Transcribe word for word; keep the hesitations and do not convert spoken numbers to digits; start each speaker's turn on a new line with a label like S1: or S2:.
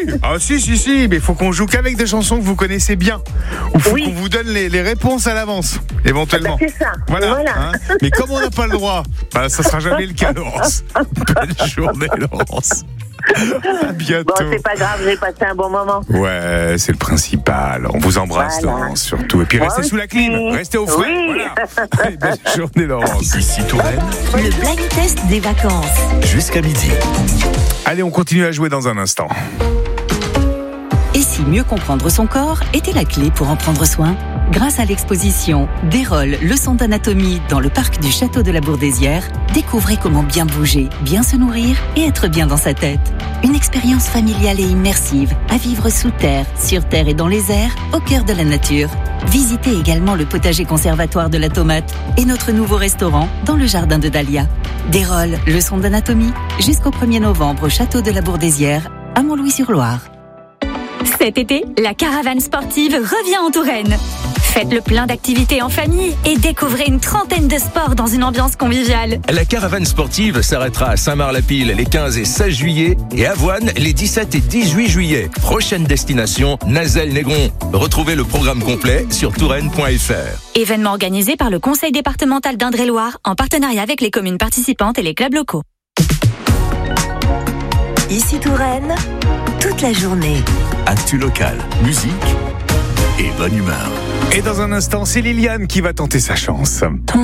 S1: Ah si, si, si, mais il faut qu'on joue qu'avec des chansons que vous connaissez bien. Ou faut
S2: Oui.
S1: qu'on vous donne les, les réponses à l'avance, éventuellement.
S2: Ben, c'est ça.
S1: Voilà.
S2: Voilà.
S1: Hein. Mais comme on n'a pas le droit, bah, ça sera jamais le cas, Laurence. Belle journée, Laurence. À bientôt.
S2: Bon, c'est pas grave, j'ai passé un bon moment.
S1: Ouais, c'est le principal. On vous embrasse,
S2: Voilà.
S1: Laurence, surtout. Et puis
S2: Moi
S1: restez sous la
S2: aussi.
S1: clim, restez au frais.
S2: Oui.
S1: Voilà. Allez, belle journée, Laurence.
S3: Ici Touraine,
S4: Le blind test des vacances.
S3: jusqu'à midi.
S1: Allez, on continue à jouer dans un instant.
S4: Et si mieux comprendre son corps était la clé pour en prendre soin ? Grâce à l'exposition Dérolle, leçon d'anatomie dans le parc du Château de la Bourdesière, découvrez comment bien bouger, bien se nourrir et être bien dans sa tête. Une expérience familiale et immersive à vivre sous terre, sur terre et dans les airs, au cœur de la nature. Visitez également le potager conservatoire de la tomate et notre nouveau restaurant dans le jardin de Dahlia. Dérolle, leçon d'anatomie, jusqu'au premier novembre au Château de la Bourdesière, à Montlouis-sur-Loire.
S5: Cet été, la caravane sportive revient en Touraine. Faites le plein d'activités en famille et découvrez une trentaine de sports dans une ambiance conviviale.
S6: La caravane sportive s'arrêtera à Saint-Marc-la-Pile les quinze et seize juillet et Avoine les dix-sept et dix-huit juillet. Prochaine destination, Nazelles-Négron. Retrouvez le programme complet sur touraine point f r.
S5: Événement organisé par le Conseil départemental d'Indre-et-Loire en partenariat avec les communes participantes et les clubs locaux.
S4: Ici Touraine, toute la journée.
S3: Actu locale, musique et bonne humeur.
S1: Et dans un instant, c'est Liliane qui va tenter sa chance.